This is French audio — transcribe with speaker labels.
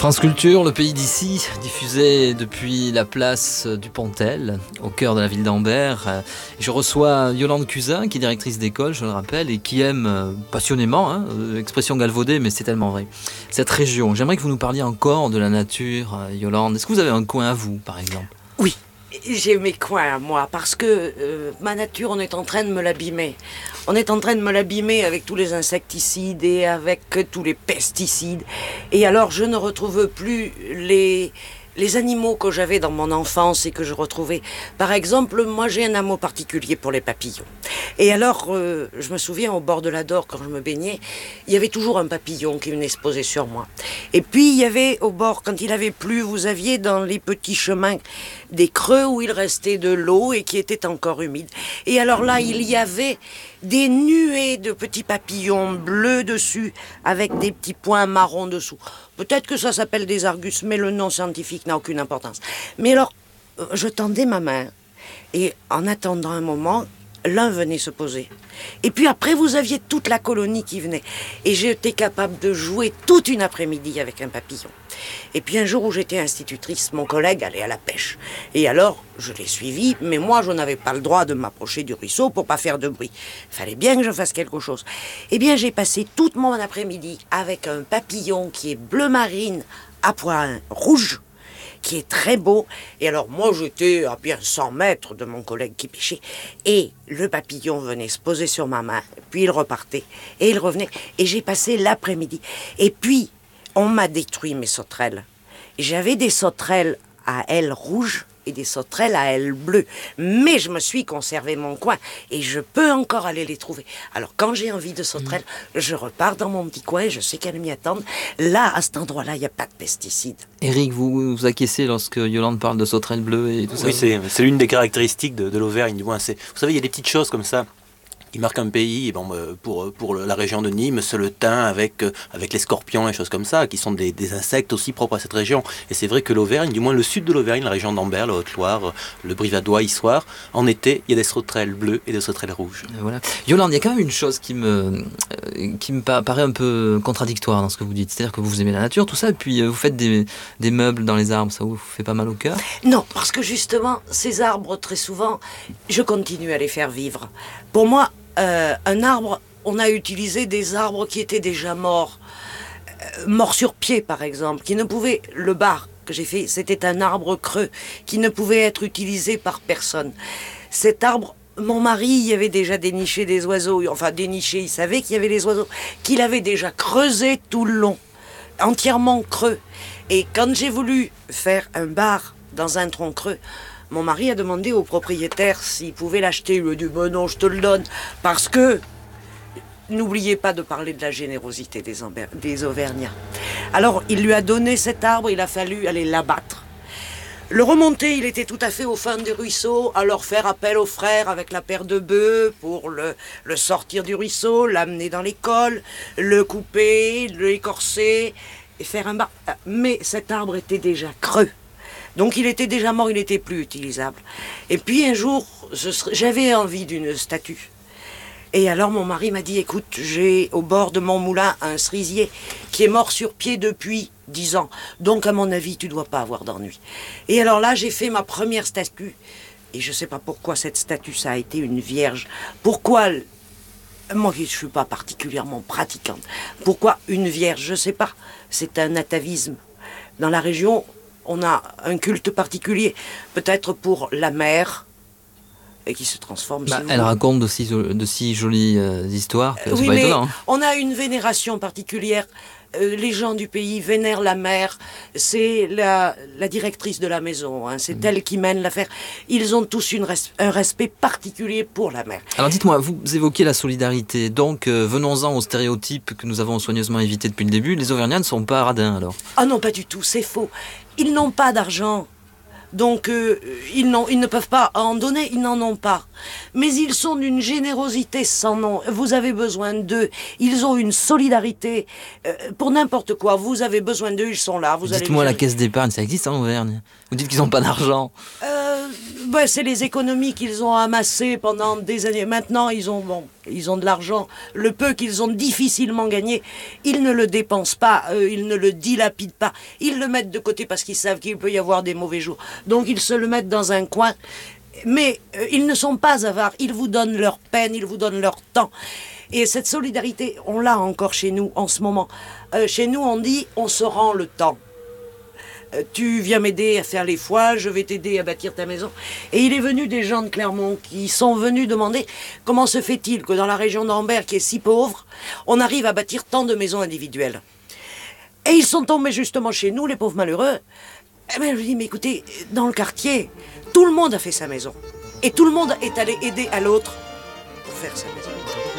Speaker 1: France Culture, le pays d'ici, diffusé depuis la place du Pontel, au cœur de la ville d'Ambert. Je reçois Yolande Cusin, qui est directrice d'école, je le rappelle, et qui aime passionnément, expression galvaudée, mais c'est tellement vrai, cette région. J'aimerais que vous nous parliez encore de la nature, Yolande. Est-ce que vous avez un coin à vous, par exemple ?
Speaker 2: Oui, j'ai mes coins à moi, parce que ma nature, on est en train de me l'abîmer. On est en train de me l'abîmer avec tous les insecticides et avec tous les pesticides. Et alors, je ne retrouve plus les animaux que j'avais dans mon enfance et que je retrouvais. Par exemple, moi, j'ai un amour particulier pour les papillons. Et alors, je me souviens, au bord de l'Adore, quand je me baignais, il y avait toujours un papillon qui venait se poser sur moi. Et puis, il y avait au bord, quand il avait plu, vous aviez dans les petits chemins des creux où il restait de l'eau et qui étaient encore humides. Et alors là, il y avait des nuées de petits papillons bleus dessus, avec des petits points marrons dessous. Peut-être que ça s'appelle des argus, mais le nom scientifique n'a aucune importance. Mais alors, je tendais ma main, et en attendant un moment, l'un venait se poser. Et puis après, vous aviez toute la colonie qui venait. Et j'étais capable de jouer toute une après-midi avec un papillon. Et puis un jour où j'étais institutrice, mon collègue allait à la pêche. Et alors, je l'ai suivi, mais moi, je n'avais pas le droit de m'approcher du ruisseau pour pas faire de bruit. Il fallait bien que je fasse quelque chose. Eh bien, j'ai passé toute mon après-midi avec un papillon qui est bleu marine à points rouges, qui est très beau. Et alors, moi, j'étais à bien 100 mètres de mon collègue qui pêchait. Et le papillon venait se poser sur ma main, puis il repartait, et il revenait. Et j'ai passé l'après-midi. Et puis, on m'a détruit mes sauterelles. J'avais des sauterelles à ailes rouges et des sauterelles à ailes bleues. Mais je me suis conservé mon coin et je peux encore aller les trouver. Alors quand j'ai envie de sauterelles, je repars dans mon petit coin, je sais qu'elles m'y attendent. Là, à cet endroit-là, il n'y a pas de pesticides.
Speaker 1: Éric, vous acquiescez lorsque Yolande parle de sauterelles bleues et tout ça ?
Speaker 3: Oui, c'est l'une des caractéristiques de l'Auvergne. Du moins, vous savez, il y a des petites choses comme ça qui marque un pays. Bon, pour la région de Nîmes, c'est le thym avec les scorpions et choses comme ça, qui sont des insectes aussi propres à cette région. Et c'est vrai que l'Auvergne, du moins le sud de l'Auvergne, la région d'Ambert, la Haute-Loire, le Brivadois, Issoire, en été, il y a des sauterelles bleues et des sauterelles rouges.
Speaker 1: Voilà. Yolande, il y a quand même une chose qui me paraît un peu contradictoire dans ce que vous dites. C'est-à-dire que vous aimez la nature, tout ça, et puis vous faites des meubles dans les arbres, ça vous fait pas mal au cœur ?
Speaker 2: Non, parce que justement, ces arbres, très souvent, je continue à les faire vivre. Pour moi, un arbre, on a utilisé des arbres qui étaient déjà morts. Morts sur pied, par exemple, qui ne pouvaient... Le bar que j'ai fait, c'était un arbre creux qui ne pouvait être utilisé par personne. Cet arbre, mon mari y avait déjà déniché des oiseaux. Enfin, déniché, il savait qu'il y avait les oiseaux. Qu'il avait déjà creusé tout le long, entièrement creux. Et quand j'ai voulu faire un bar dans un tronc creux, mon mari a demandé au propriétaire s'il pouvait l'acheter. Il lui a dit, ben non, je te le donne. Parce que, n'oubliez pas de parler de la générosité des Auvergnats. Alors, il lui a donné cet arbre, il a fallu aller l'abattre. Le remonter, il était tout à fait au fin du ruisseau, alors faire appel aux frères avec la paire de bœufs pour le sortir du ruisseau, l'amener dans l'école, le couper, l'écorcer et faire un bar. Mais cet arbre était déjà creux. Donc il était déjà mort, il n'était plus utilisable. Et puis un jour, j'avais envie d'une statue. Et alors mon mari m'a dit, écoute, j'ai au bord de mon moulin un cerisier qui est mort sur pied depuis 10 ans. Donc à mon avis, tu ne dois pas avoir d'ennui. Et alors là, j'ai fait ma première statue. Et je ne sais pas pourquoi cette statue, ça a été une vierge. Pourquoi... Moi, je ne suis pas particulièrement pratiquante. Pourquoi une vierge? Je ne sais pas. C'est un atavisme. Dans la région... On a un culte particulier, peut-être pour la mer, et qui se transforme.
Speaker 1: Elle raconte de si jolies histoires que
Speaker 2: oui,
Speaker 1: c'est pas
Speaker 2: mais
Speaker 1: étonnant. Hein.
Speaker 2: On a une vénération particulière. Les gens du pays vénèrent la mère. C'est la directrice de la maison. Hein. C'est elle qui mène l'affaire. Ils ont tous un respect particulier pour la mère.
Speaker 1: Alors dites-moi, vous évoquez la solidarité. Donc venons-en aux stéréotypes que nous avons soigneusement évités depuis le début. Les Auvergnats ne sont pas radins alors ?
Speaker 2: Ah non, pas du tout. C'est faux. Ils n'ont pas d'argent. Donc, ils ne peuvent pas en donner, ils n'en ont pas. Mais ils sont d'une générosité sans nom. Vous avez besoin d'eux. Ils ont une solidarité pour n'importe quoi. Vous avez besoin d'eux, ils sont là.
Speaker 1: Dites-moi, la caisse d'épargne, ça existe en Auvergne ? Vous dites qu'ils n'ont pas d'argent ?
Speaker 2: Ben, c'est les économies qu'ils ont amassées pendant des années. Maintenant, ils ont de l'argent. Le peu qu'ils ont difficilement gagné, ils ne le dépensent pas, ils ne le dilapident pas. Ils le mettent de côté parce qu'ils savent qu'il peut y avoir des mauvais jours. Donc, ils se le mettent dans un coin. Mais ils ne sont pas avares. Ils vous donnent leur peine, ils vous donnent leur temps. Et cette solidarité, on l'a encore chez nous en ce moment. Chez nous, on dit, on se rend le temps. Tu viens m'aider à faire les foies, je vais t'aider à bâtir ta maison. Et il est venu des gens de Clermont qui sont venus demander comment se fait-il que dans la région d'Ambert, qui est si pauvre, on arrive à bâtir tant de maisons individuelles. Et ils sont tombés justement chez nous, les pauvres malheureux. Eh bien, je lui dis, mais écoutez, dans le quartier, tout le monde a fait sa maison. Et tout le monde est allé aider à l'autre pour faire sa maison.